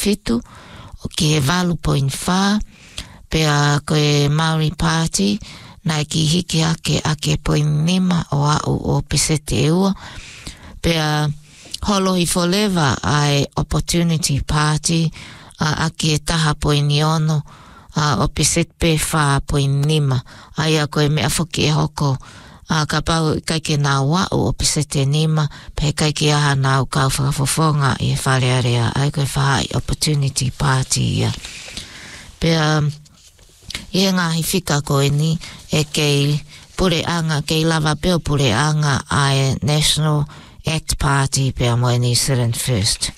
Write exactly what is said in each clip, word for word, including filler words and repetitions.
fitu o ki he valu point wha pea koe Maori Party na ki hiki ake ake point nima o au o pesete e ua pea Holohi Forever ai Opportunity Party a ake e taha point iono a o pesete pe wha point nima ai a koe mea whoki e hoko a ka pau kai ke nā wau o pesete nima pe kai ke aha nāu kau whakafofonga i e wharearea ai koe whahai Opportunity Party ia pea i e ngahi whika koe ni e kei pure anga kei lava peo pure anga ai National Act Party pea moe ni Siren First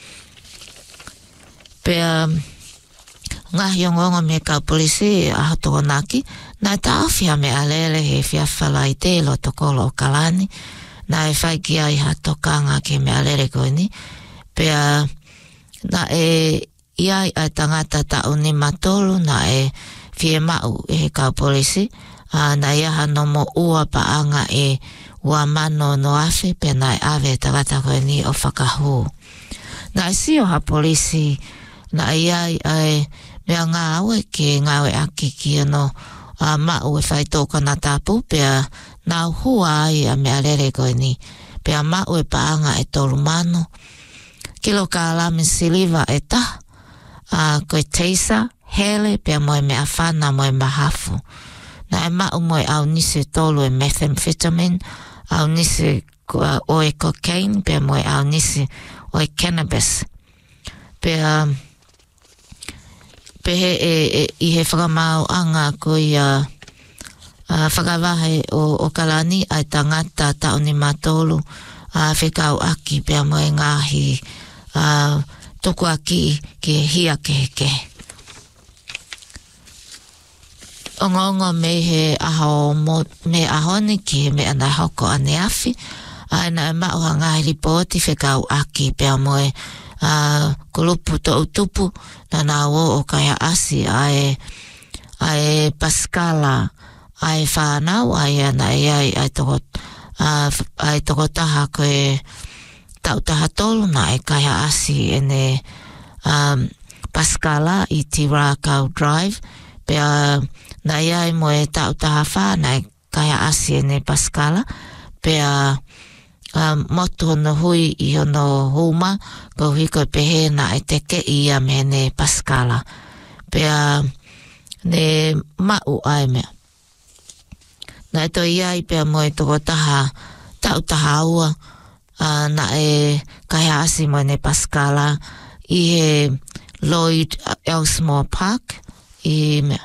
pea ngahi o ngongo me kau polisi a hatoko naki na ta awhia me alele he whia whala i te lo tokolo o kalani na e whai ki ai hatokanga ke me alele koe ni pea na e iai ai tangata ta uni matolu na e whie mau e he kau polisi a na iaha no mo ua paanga e ua mano no afe pe na e ave tangata koe ni o whakahu na e si o ha polisi na iai ai mea ngā aue ke ngāwe aki ki ano a mau e whai tōka na tāpu pea nā hua ai a mea rere koe ni pea mau e paanga e tolu mano kilo ka alame siliva e ta a koe teisa hele pea moe mea whana moe mahafu na e mau moe au nise tolu e methamphetamine au nise oe cocaine pea moe au nise oe cannabis pea pehe e, e i he whakamau anga ko i a uh, whakawahe o, o kalani ai tangata tau ni matolu a uh, whekau aki pea moe ngahi uh, toku aki ke hia ke ke ongongo me he aho mo, me ahoni ki he me ana hoko ane afi ai na e mau hangahi ripoti whekau aki pea moe Uh, kulupu to utupu na na wo o kaya asi ai ai Pascala ai whanau ai ana ai ai ai toko uh, ai toko taha koe tau taha tolu na ai kaya asi ene um, Pascala i Tirakau Drive pea na ai moe tau taha whana ai kaya asi ene Pascala pea Um, motu no hui i ono huma ko hui ko pehe na e teke i a me ne Pascala pea ne mau ai mea na e to i ai pea moe toko taha tau taha ua uh, na e kaya asi moe ne Pascala i he Lloyd Elsmore Park i mea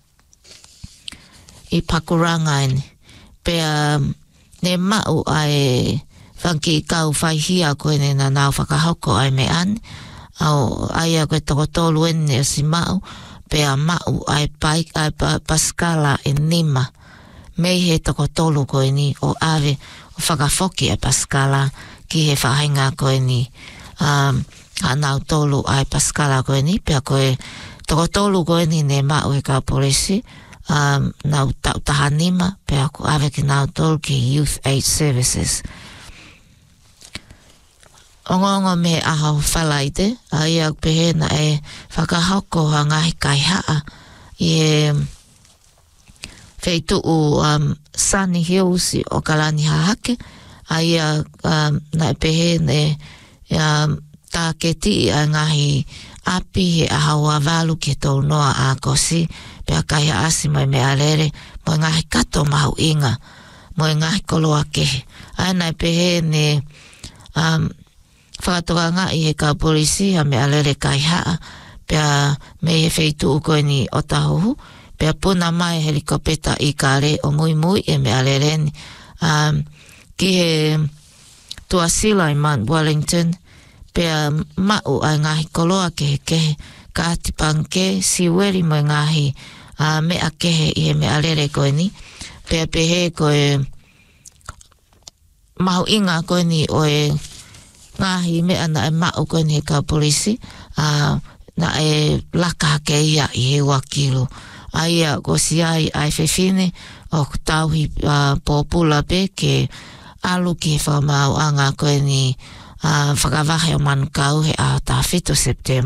i Pakuranga ene pea ne mau ai whanki kau whaihia koe ne na nau whakahoko ai me an au ai a koe toko tolu ene o si mau pea mau ai pai ai pa, Pascala e nima mei he toko tolu koe ni o ave o whakafoki ai Pascala ki he whahinga koe ni um, anau tolu ai Pascala koe ni pea koe toko tolu koe ni ne mau he kau polisi um, nau tau taha nima pea ko ave ki nau tolu ki Youth Aid Services ongongo me aho whalaite, ai au pehe na e whakahoko hangahi kai haa i e wheitu u um, Sunny Hills o Kalani Hahake, ai a um, na e pehe ne um, tā keti a ngahi api he ahawa walu ke tau noa a kosi, pea kai asi mai me arere, mo ngahi kato mahu inga, mo ngahi koloa kehe. Ai na e pehe ne um, whakatoanga i he ka polisi a me alere kai haa pea me he wheitu ukoe ni o tahohu pea puna mai helikopeta i kare o mui mui e me alere ni um, ki he tuasila i Mount Wellington pea mau ai ngahi koloa kehe kehe ka atipanke siweri mo ngahi uh, mea kehe i he me alere koe ni pea pehe koe mahu inga koe ni oe ngahi mea na e mau koe ni ka polisi uh, na e laka ke ia i he wakilu ai a gosi ai ai whewhine o tauhi uh, popula pe ke alu ki whamau anga koe ni uh, whakawahe o manukau he a ta whito September